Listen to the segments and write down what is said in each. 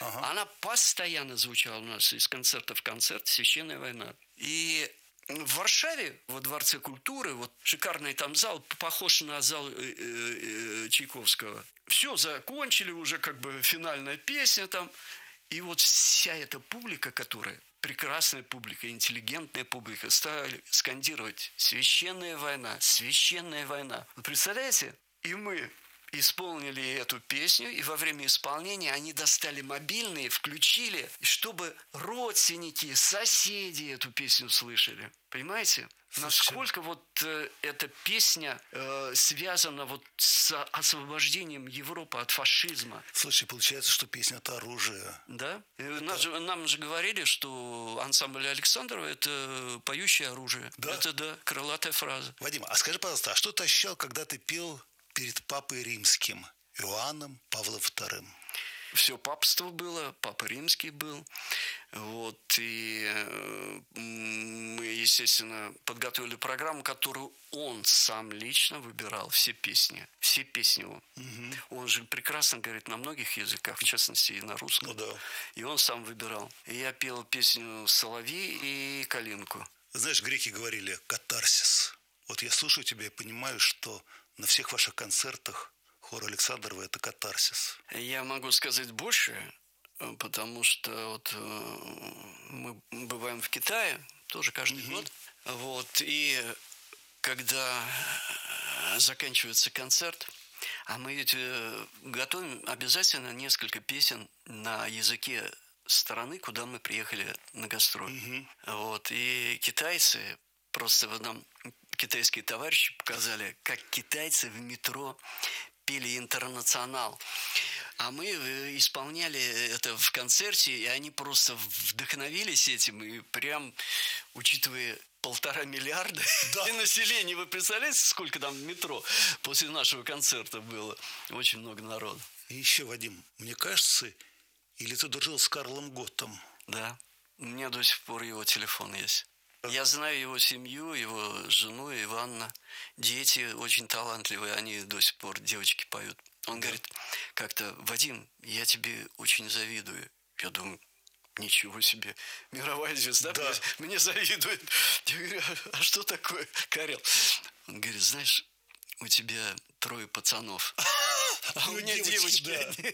Она постоянно звучала у нас из концерта в концерт, «Священная война». И в Варшаве, во Дворце культуры, вот шикарный там зал, похож на зал Чайковского. Все, закончили уже, как бы финальная песня там. И вот вся эта публика, которая, прекрасная публика, интеллигентная публика, стали скандировать «Священная война, священная война». Вы представляете? И мы исполнили эту песню, и во время исполнения они достали мобильные, включили, чтобы родственники, соседи эту песню слышали. Понимаете? Насколько вот эта песня связана вот с освобождением Европы от фашизма. Слушай, получается, что песня – это оружие. Да. Нам же говорили, что ансамбль Александрова – это поющее оружие. Да? Это, да, крылатая фраза. Вадим, а скажи, пожалуйста, а что ты ощущал, когда ты пел перед Папой Римским, Иоанном Павлом II? Все папство было, Папа Римский был. Вот, и мы, естественно, подготовили программу, которую он сам лично выбирал, все песни его. Он же прекрасно говорит на многих языках, в частности и на русском. Ну да. И он сам выбирал. И я пел песню «Соловей» и «Калинку». Знаешь, греки говорили «катарсис». Вот я слушаю тебя и понимаю, что на всех ваших концертах хор Александрова – это катарсис. Я могу сказать больше, потому что вот мы бываем в Китае тоже каждый год. Вот, и когда заканчивается концерт, а мы ведь готовим обязательно несколько песен на языке страны, куда мы приехали на гастроль. Вот, и китайцы, просто нам китайские товарищи показали, как китайцы в метро пели «Интернационал». А мы исполняли это в концерте, и они просто вдохновились этим. И прям, учитывая 1,5 миллиарда и население, вы представляете, сколько там в метро после нашего концерта было? Очень много народу. И еще, Вадим, мне кажется, или ты дружил с Карлом Готтом? Да, у меня до сих пор его телефон есть. Я знаю его семью, его жену Иванна. Дети очень талантливые, они до сих пор, девочки, поют. Он говорит как-то: «Вадим, я тебе очень завидую». Я думаю, ничего себе, мировая звезда мне завидует. Я говорю, а что такое, Карел? Он говорит, знаешь, у тебя 3 пацанов. А у меня девочки.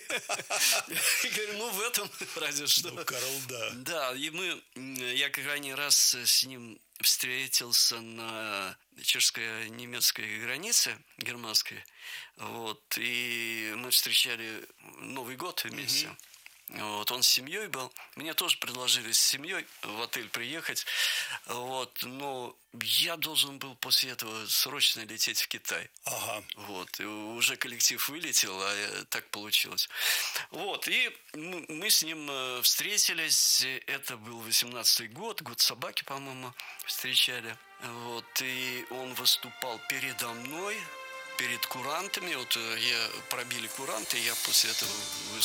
Я говорю, ну в этом разве что. Ну, Карл, да. Да, и я крайний раз с ним встретился на чешско-немецкой границе, германской. Вот, и мы встречали Новый год вместе. Вот, он с семьей был. Мне тоже предложили с семьей в отель приехать. Вот, но я должен был после этого срочно лететь в Китай. Вот, и уже коллектив вылетел, а так получилось. Вот, и мы с ним встретились. Это был 18-й год, год собаки, по-моему, встречали. Вот, и он выступал передо мной, перед курантами. Вот пробили куранты, я после этого